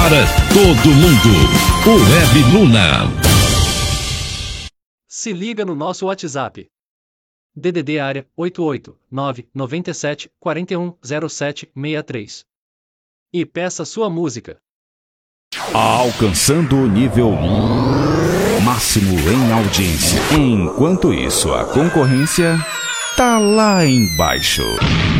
para todo mundo. O Web Luna. Se liga no nosso WhatsApp. DDD área 88997410763. E peça sua música. Alcançando o nível máximo em audiência. Enquanto isso, a concorrência tá lá embaixo.